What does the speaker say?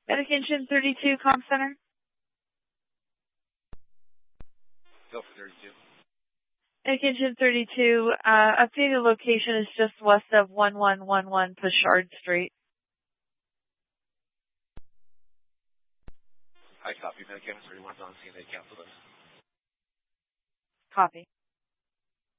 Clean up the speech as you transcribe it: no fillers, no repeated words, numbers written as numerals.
Medication 32, Comm Center. Go for 32. Medication 32, updated location is just west of 1111 Pashard Street. I copy. Medication 31 on scene. They cancel this. Copy.